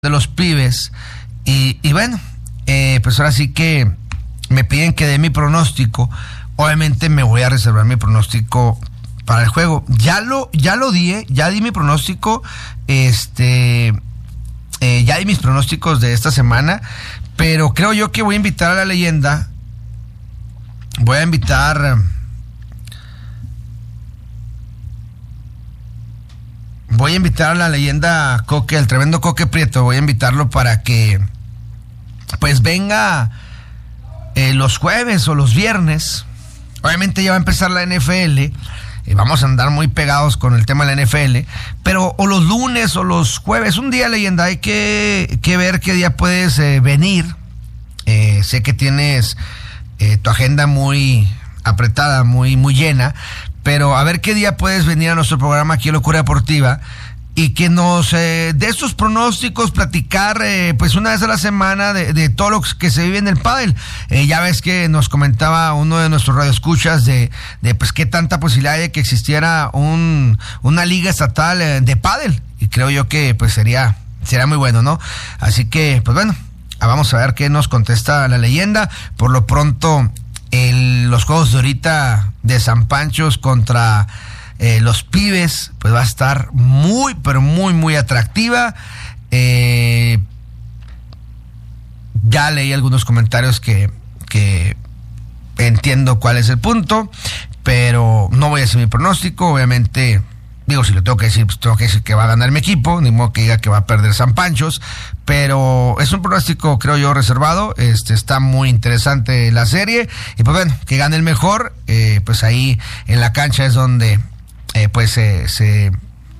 de los pibes y bueno, pues ahora sí que me piden que dé mi pronóstico. Obviamente me voy a reservar mi pronóstico para el juego. Ya lo di, ya di mi pronóstico, ya di mis pronósticos de esta semana, pero creo yo que voy a invitar a la leyenda. Voy a invitar a la leyenda Coque, el tremendo Coque Prieto. Voy a invitarlo para que pues venga los jueves o los viernes. Obviamente ya va a empezar la NFL y vamos a andar muy pegados con el tema de la NFL, pero o los lunes o los jueves, un día, leyenda, hay que ver qué día puedes venir. Sé que tienes tu agenda muy apretada, muy llena, pero a ver qué día puedes venir a nuestro programa aquí en Locura Deportiva y que nos dé estos pronósticos, platicar pues una vez a la semana de todo lo que se vive en el pádel. Ya ves que nos comentaba uno de nuestros radioescuchas de pues qué tanta posibilidad hay de que existiera una liga estatal de pádel, y creo yo que pues será muy bueno, ¿no? Así que pues bueno, vamos a ver qué nos contesta la leyenda. Por lo pronto, los juegos de ahorita de San Panchos contra los pibes, pues va a estar muy, pero muy atractiva. Ya leí algunos comentarios que entiendo cuál es el punto, pero no voy a hacer mi pronóstico. Obviamente, digo, si lo tengo que decir, pues tengo que decir que va a ganar mi equipo, ni modo que diga que va a perder San Panchos, pero es un pronóstico, creo yo, reservado. Está muy interesante la serie, y pues bueno, que gane el mejor. Pues ahí en la cancha es donde pues se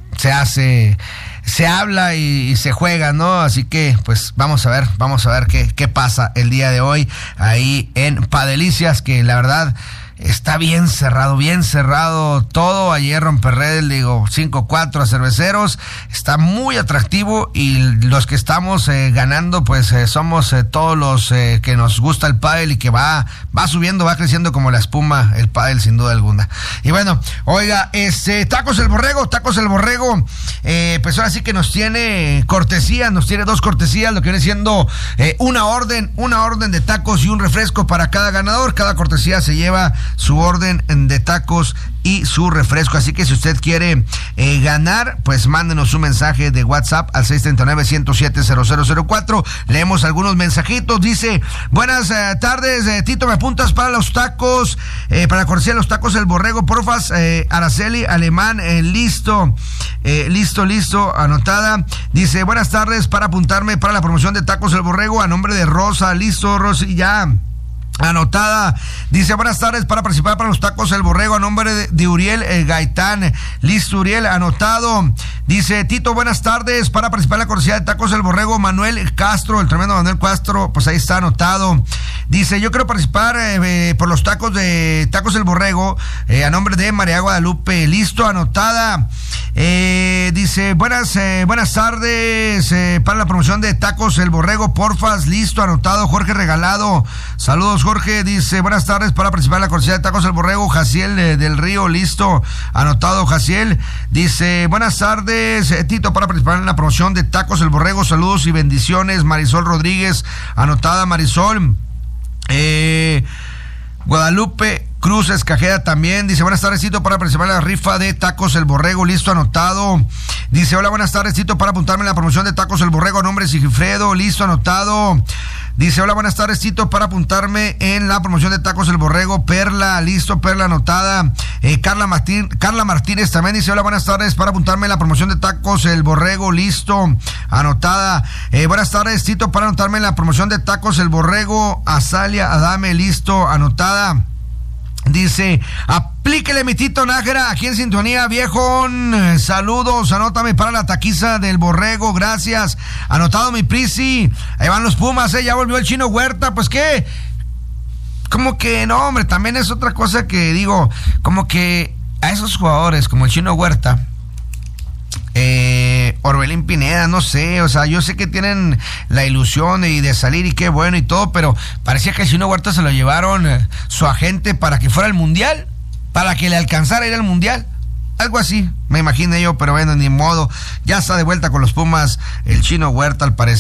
habla y se juega, ¿no? Así que pues vamos a ver qué pasa el día de hoy ahí en Padelicias, que la verdad está bien cerrado todo. Ayer Romperred, digo, 5-4 a Cerveceros. Está muy atractivo, y los que estamos ganando, pues somos todos los que nos gusta el pádel, y que va subiendo, va creciendo como la espuma el pádel, sin duda alguna. Y bueno, oiga, Tacos el Borrego, pues ahora sí que nos tiene cortesía, nos tiene 2 cortesías, lo que viene siendo una orden de tacos y un refresco para cada ganador. Cada cortesía se lleva su orden de tacos y su refresco. Así que si usted quiere ganar, pues mándenos un mensaje de WhatsApp al 639-107-0004. Leemos algunos mensajitos. Dice: buenas tardes, Tito, me apuntas para los tacos, para la cortesía de los tacos El Borrego, porfas. Araceli Alemán, listo, anotada. Dice: buenas tardes, para apuntarme para la promoción de tacos El Borrego, a nombre de Rosa. Listo, Rosy, ya anotada. Dice: buenas tardes, para participar para los tacos El Borrego, a nombre de Uriel Gaitán. Listo, Uriel, anotado. Dice: Tito, buenas tardes, para participar en la cortesía de tacos El Borrego, Manuel Castro, el tremendo Manuel Castro. Pues ahí está anotado. Dice: yo quiero participar por los tacos de tacos El Borrego, a nombre de María Guadalupe. Listo, anotada. Dice: buenas tardes, para la promoción de tacos El Borrego, porfas. Listo, anotado. Jorge Regalado, saludos, Jorge. Dice: buenas tardes, para participar en la cortesía de tacos El Borrego, Jaciel del Río. Listo, anotado, Jaciel. Dice: buenas tardes, Tito, para participar en la promoción de tacos El Borrego, saludos y bendiciones, Marisol Rodríguez. Anotada, Marisol. Guadalupe Cruz Escajeda también dice: buenas tardes, Tito, para participar en la rifa de tacos El Borrego. Listo, anotado. Dice: hola, buenas tardes, Tito, para apuntarme en la promoción de tacos El Borrego, a nombre de Sigifredo. Listo, anotado. Dice: hola, buenas tardes, Tito, para apuntarme en la promoción de tacos El Borrego, Perla. Listo, Perla, anotada. Carla Martínez también dice: hola, buenas tardes, para apuntarme en la promoción de tacos El Borrego. Listo, anotada. Buenas tardes, Tito, para anotarme en la promoción de tacos El Borrego, Azalia Adame. Listo, anotada. Dice: aplíquele, mi Tito Nájera, aquí en sintonía, viejón. Saludos, anótame para la taquiza del Borrego, gracias. Anotado, mi Prisi. Ahí van los Pumas, ya volvió el Chino Huerta. Pues qué, como que no, hombre, también es otra cosa que digo, como que a esos jugadores como el Chino Huerta, Orbelín Pineda, no sé, o sea, yo sé que tienen la ilusión de salir, y qué bueno y todo, pero parecía que el Chino Huerta se lo llevaron su agente para que fuera al Mundial, para que le alcanzara a ir al Mundial. Algo así, me imaginé yo, pero bueno, ni modo. Ya está de vuelta con los Pumas el Chino Huerta, al parecer.